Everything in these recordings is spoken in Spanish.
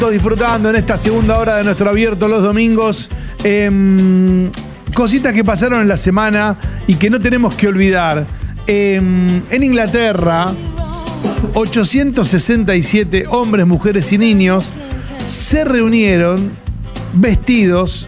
Disfrutando en esta segunda hora de nuestro abierto los domingos. Cositas que pasaron en la semana y que no tenemos que olvidar. En Inglaterra, 867 hombres, mujeres y niños se reunieron vestidos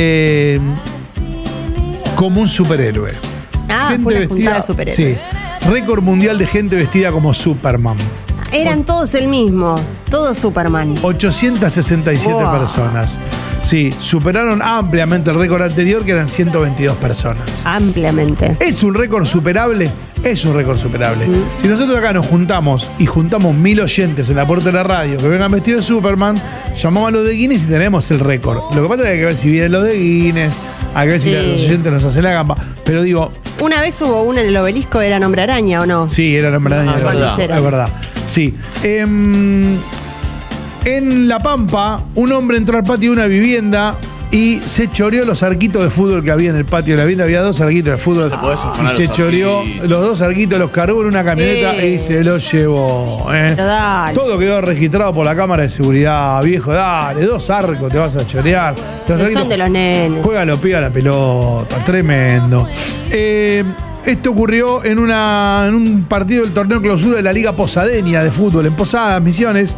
como un superhéroe. Gente fue una vestida, juntada de superhéroes. Sí, récord mundial de gente vestida como Superman. Eran todos el mismo, todos Superman. 867 personas. Sí, superaron ampliamente el récord anterior, que eran 122 personas. Ampliamente. ¿Es un récord superable? Es un récord superable. Si nosotros acá nos juntamos y juntamos 1000 oyentes en la puerta de la radio que vengan vestidos de Superman, llamamos a los de Guinness y tenemos el récord. Lo que pasa es que hay que ver si vienen los de Guinness, hay que ver si los oyentes nos hacen la gamba. Pero digo... Una vez hubo uno en el obelisco, ¿era Hombre Araña o no? Sí, era Hombre Araña, es verdad. Sí. En La Pampa, un hombre entró al patio de una vivienda y se choreó los arquitos de fútbol que había en el patio de la vivienda. Había 2 arquitos de fútbol y se choreó los 2 arquitos, los cargó en una camioneta y se los llevó. Todo quedó registrado por la cámara de seguridad, viejo. Dale, 2 arcos te vas a chorear. Son de los nenes. Juega, pega la pelota, tremendo. Esto ocurrió en un partido del torneo clausura de la Liga Posadeña de fútbol en Posadas, Misiones.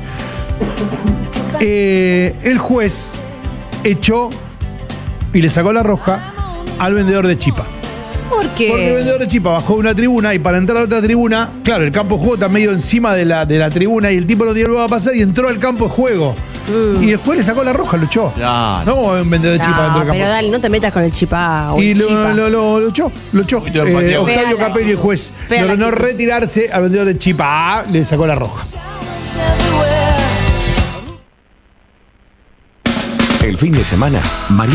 El juez echó y le sacó la roja al vendedor de chipa. ¿Por qué? Porque el vendedor de chipa bajó de una tribuna y para entrar a otra tribuna, claro, el campo de juego está medio encima de la tribuna y el tipo no tiene lugar a pasar y entró al campo de juego. Y después le sacó la roja, lo echó. Claro. No como un vendedor de chipa dentro del campo. Pero dale, no te metas con el chipá. Y lo echó. Octavio Capelli, el juez, no retirarse al vendedor de chipa, le sacó la roja. El fin de semana, María